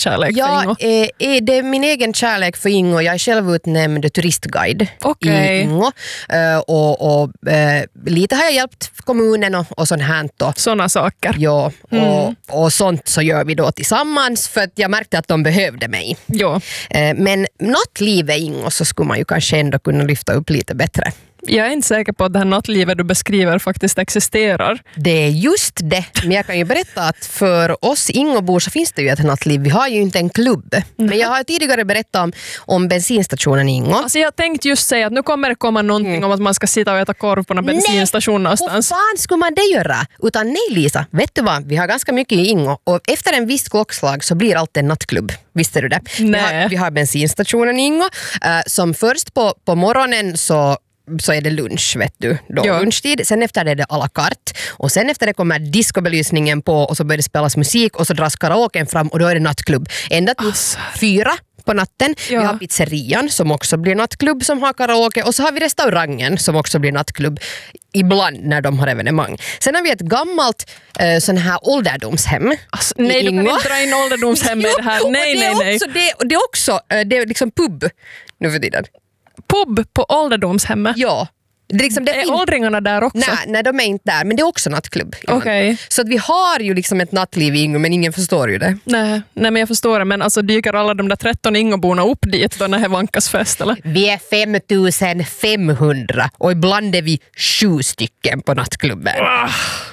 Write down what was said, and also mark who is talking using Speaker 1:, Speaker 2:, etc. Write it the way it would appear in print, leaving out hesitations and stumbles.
Speaker 1: kärlek för Ingo?
Speaker 2: Det är min egen kärlek för Ingo. Jag är själv utnämnd turistguide i Ingo. Och lite har jag hjälpt kommunen och sånt här.
Speaker 1: Såna saker.
Speaker 2: Ja, och sånt så gör vi då tillsammans för att jag märkte att de behövde mig.
Speaker 1: Ja.
Speaker 2: Men nattlivet Ingo så skulle man ju kanske ändå kunna lyfta upp lite bättre.
Speaker 1: Jag är inte säker på att det här nattlivet du beskriver faktiskt existerar.
Speaker 2: Det är just det. Men jag kan ju berätta att för oss Ingobor så finns det ju ett nattliv. Vi har ju inte en klubb. Men jag har tidigare berättat om bensinstationen Ingo.
Speaker 1: Alltså jag tänkte just säga att nu kommer det komma någonting om att man ska sitta och äta korv på en bensinstation någonstans.
Speaker 2: Nej, vad fan skulle man det göra? Utan nej Lisa, vet du vad? Vi har ganska mycket i Ingo. Och efter en viss klockslag så blir allt en nattklubb. Visste du det? Vi har bensinstationen Ingo. Som först på morgonen så är det lunch, vet du. Lunchtid. Sen efter det är det à la carte. Och sen efter det kommer discobelysningen på och så börjar det spelas musik och så dras karaoken fram och då är det nattklubb. Ända till 4 på natten. Vi har pizzerian som också blir nattklubb som har karaoke och så har vi restaurangen som också blir nattklubb ibland när de har evenemang. Sen har vi ett gammalt sån här ålderdomshem.
Speaker 1: Alltså, nej, du kan inte dra in ålderdomshem i det här. Nej.
Speaker 2: Det är liksom pub nu för tiden.
Speaker 1: Pub på ålderdomshemmet?
Speaker 2: Ja. Det
Speaker 1: är åldringarna där också?
Speaker 2: Nej, de är inte där, men det är också nattklubb.
Speaker 1: Okay.
Speaker 2: Så att vi har ju liksom ett nattliv i Ingo, men ingen förstår ju det.
Speaker 1: Nej, men jag förstår det. Men alltså dyker alla de där 13 Ingoborna upp dit då när det vankas fest, eller?
Speaker 2: Vi är 5500 och ibland är vi 7 stycken på nattklubben.